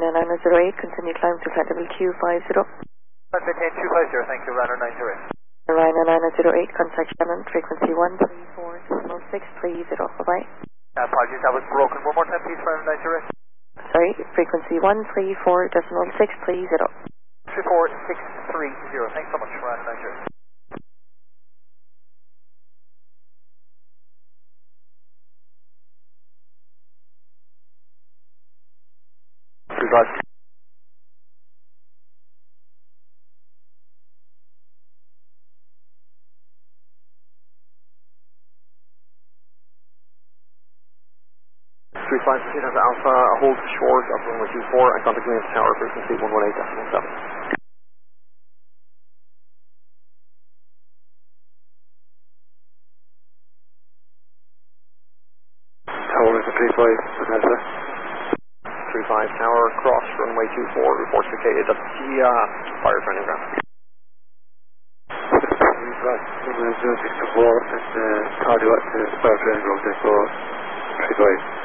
Ryanair 908, continue climb to flight level 250. Maintain 250, thank you, Ryanair 908. Ryanair 908, contact Shannon, frequency 134.630, bye-bye. Apologies, that was broken. One more time, please, Ryanair 908. Sorry, frequency 134.630. 34630, thanks so much, Ryanair 908. Regards. Alpha, hold short of runway 24 and contact Williams Tower, frequency 118.7. Tower is a 35, Delta. 35 Tower, cross runway 24, reports located at the fire training ground. 35, 064, and cardio at the fire training ground, 35.